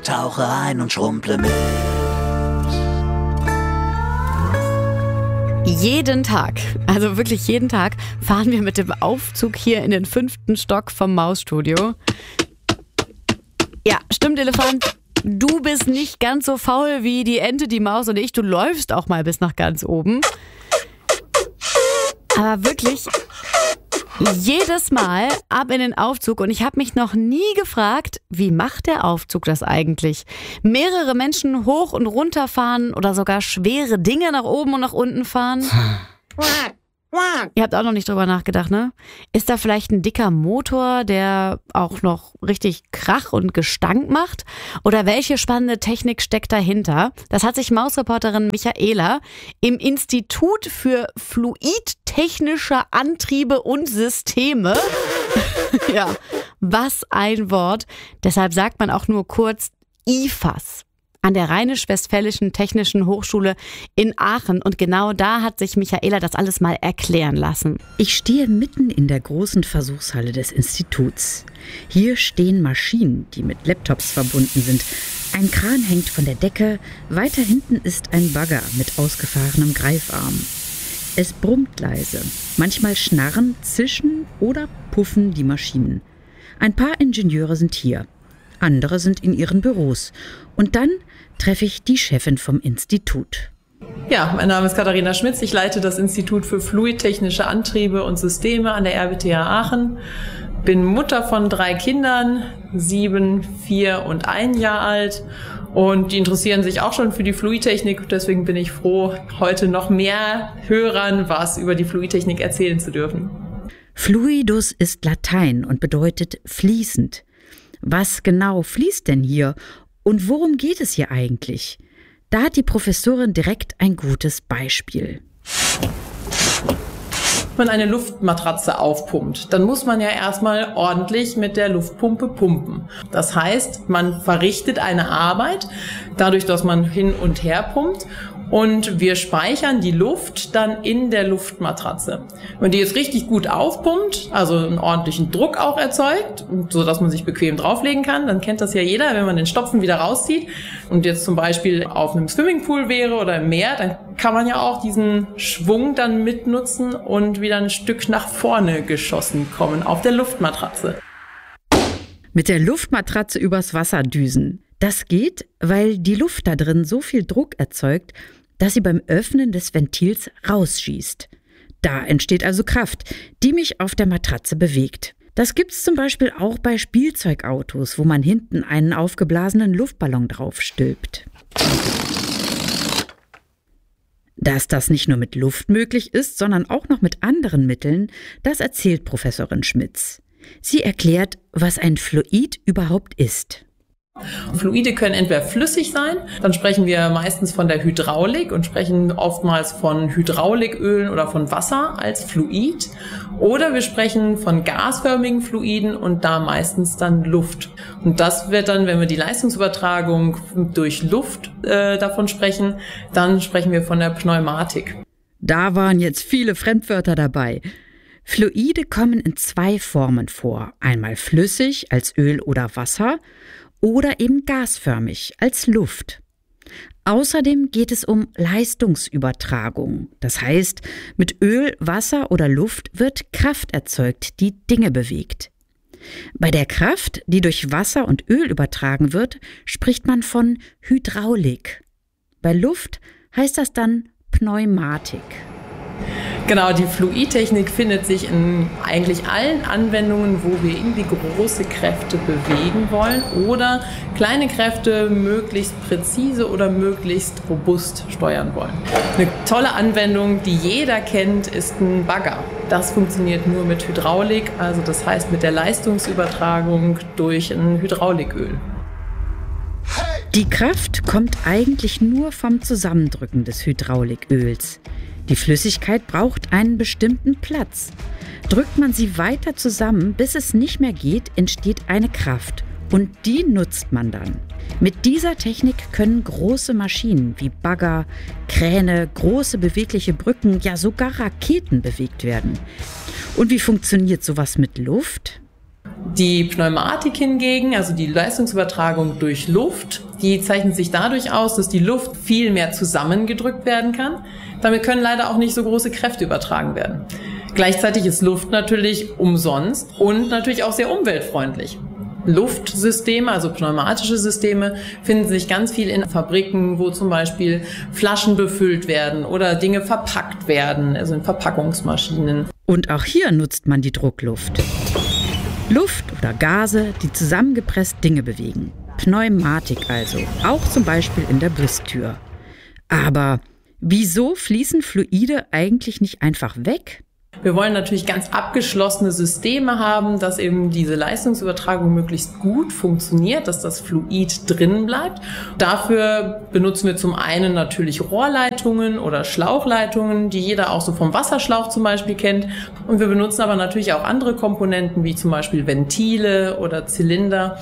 tauche ein und schrumpple mit. Jeden Tag, also wirklich jeden Tag, fahren wir mit dem Aufzug hier in den 5. Stock vom Mausstudio. Ja, stimmt, Elefant. Du bist nicht ganz so faul wie die Ente, die Maus und ich. Du läufst auch mal bis nach ganz oben. Aber wirklich jedes Mal ab in den Aufzug. Und ich habe mich noch nie gefragt, wie macht der Aufzug das eigentlich? Mehrere Menschen hoch und runter fahren oder sogar schwere Dinge nach oben und nach unten fahren? Ihr habt auch noch nicht drüber nachgedacht, ne? Ist da vielleicht ein dicker Motor, der auch noch richtig Krach und Gestank macht? Oder welche spannende Technik steckt dahinter? Das hat sich Mausreporterin Michaela im Institut für Fluidtechnische Antriebe und Systeme. Ja, was ein Wort. Deshalb sagt man auch nur kurz IFAS. An der Rheinisch-Westfälischen Technischen Hochschule in Aachen. Und genau da hat sich Michaela das alles mal erklären lassen. Ich stehe mitten in der großen Versuchshalle des Instituts. Hier stehen Maschinen, die mit Laptops verbunden sind. Ein Kran hängt von der Decke. Weiter hinten ist ein Bagger mit ausgefahrenem Greifarm. Es brummt leise. Manchmal schnarren, zischen oder puffen die Maschinen. Ein paar Ingenieure sind hier. Andere sind in ihren Büros. Und dann treffe ich die Chefin vom Institut. Ja, mein Name ist Katharina Schmitz. Ich leite das Institut für Fluidtechnische Antriebe und Systeme an der RWTH Aachen. Bin Mutter von 3 Kindern, 7, 4 und 1 Jahr alt. Und die interessieren sich auch schon für die Fluidtechnik. Deswegen bin ich froh, heute noch mehr Hörern was über die Fluidtechnik erzählen zu dürfen. Fluidus ist Latein und bedeutet fließend. Was genau fließt denn hier? Und worum geht es hier eigentlich? Da hat die Professorin direkt ein gutes Beispiel. Wenn man eine Luftmatratze aufpumpt, dann muss man ja erstmal ordentlich mit der Luftpumpe pumpen. Das heißt, man verrichtet eine Arbeit, dadurch, dass man hin und her pumpt. Und wir speichern die Luft dann in der Luftmatratze. Wenn die jetzt richtig gut aufpumpt, also einen ordentlichen Druck auch erzeugt, so dass man sich bequem drauflegen kann, dann kennt das ja jeder, wenn man den Stopfen wieder rauszieht und jetzt zum Beispiel auf einem Swimmingpool wäre oder im Meer, dann kann man ja auch diesen Schwung dann mitnutzen und wieder ein Stück nach vorne geschossen kommen auf der Luftmatratze. Mit der Luftmatratze übers Wasser düsen. Das geht, weil die Luft da drin so viel Druck erzeugt, dass sie beim Öffnen des Ventils rausschießt. Da entsteht also Kraft, die mich auf der Matratze bewegt. Das gibt's zum Beispiel auch bei Spielzeugautos, wo man hinten einen aufgeblasenen Luftballon drauf stülpt. Dass das nicht nur mit Luft möglich ist, sondern auch noch mit anderen Mitteln, das erzählt Professorin Schmitz. Sie erklärt, was ein Fluid überhaupt ist. Fluide können entweder flüssig sein, dann sprechen wir meistens von der Hydraulik und sprechen oftmals von Hydraulikölen oder von Wasser als Fluid. Oder wir sprechen von gasförmigen Fluiden und da meistens dann Luft. Und das wird dann, wenn wir die Leistungsübertragung durch Luft davon sprechen, dann sprechen wir von der Pneumatik. Da waren jetzt viele Fremdwörter dabei. Fluide kommen in 2 Formen vor. Einmal flüssig als Öl oder Wasser oder eben gasförmig als Luft. Außerdem geht es um Leistungsübertragung. Das heißt, mit Öl, Wasser oder Luft wird Kraft erzeugt, die Dinge bewegt. Bei der Kraft, die durch Wasser und Öl übertragen wird, spricht man von Hydraulik. Bei Luft heißt das dann Pneumatik. Genau, die Fluidtechnik findet sich in eigentlich allen Anwendungen, wo wir irgendwie große Kräfte bewegen wollen oder kleine Kräfte möglichst präzise oder möglichst robust steuern wollen. Eine tolle Anwendung, die jeder kennt, ist ein Bagger. Das funktioniert nur mit Hydraulik, also das heißt mit der Leistungsübertragung durch ein Hydrauliköl. Die Kraft kommt eigentlich nur vom Zusammendrücken des Hydrauliköls. Die Flüssigkeit braucht einen bestimmten Platz. Drückt man sie weiter zusammen, bis es nicht mehr geht, entsteht eine Kraft. Und die nutzt man dann. Mit dieser Technik können große Maschinen wie Bagger, Kräne, große bewegliche Brücken, ja sogar Raketen bewegt werden. Und wie funktioniert sowas mit Luft? Die Pneumatik hingegen, also die Leistungsübertragung durch Luft, die zeichnet sich dadurch aus, dass die Luft viel mehr zusammengedrückt werden kann. Damit können leider auch nicht so große Kräfte übertragen werden. Gleichzeitig ist Luft natürlich umsonst und natürlich auch sehr umweltfreundlich. Luftsysteme, also pneumatische Systeme, finden sich ganz viel in Fabriken, wo zum Beispiel Flaschen befüllt werden oder Dinge verpackt werden, also in Verpackungsmaschinen. Und auch hier nutzt man die Druckluft. Luft oder Gase, die zusammengepresst Dinge bewegen. Pneumatik also, auch zum Beispiel in der Bustür. Aber wieso fließen Fluide eigentlich nicht einfach weg? Wir wollen natürlich ganz abgeschlossene Systeme haben, dass eben diese Leistungsübertragung möglichst gut funktioniert, dass das Fluid drin bleibt. Dafür benutzen wir zum einen natürlich Rohrleitungen oder Schlauchleitungen, die jeder auch so vom Wasserschlauch zum Beispiel kennt. Und wir benutzen aber natürlich auch andere Komponenten, wie zum Beispiel Ventile oder Zylinder.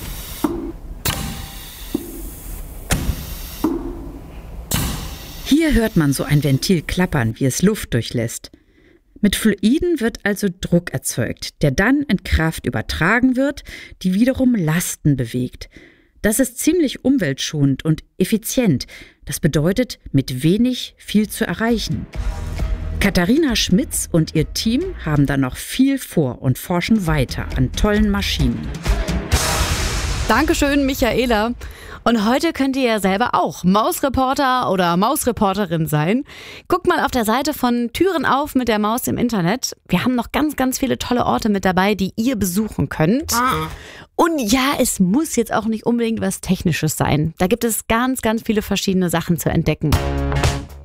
Hier hört man so ein Ventil klappern, wie es Luft durchlässt. Mit Fluiden wird also Druck erzeugt, der dann in Kraft übertragen wird, die wiederum Lasten bewegt. Das ist ziemlich umweltschonend und effizient. Das bedeutet, mit wenig viel zu erreichen. Katharina Schmitz und ihr Team haben da noch viel vor und forschen weiter an tollen Maschinen. Dankeschön, Michaela. Und heute könnt ihr ja selber auch Mausreporter oder Mausreporterin sein. Guckt mal auf der Seite von Türen auf mit der Maus im Internet. Wir haben noch ganz, ganz viele tolle Orte mit dabei, die ihr besuchen könnt. Und ja, es muss jetzt auch nicht unbedingt was Technisches sein. Da gibt es ganz, ganz viele verschiedene Sachen zu entdecken.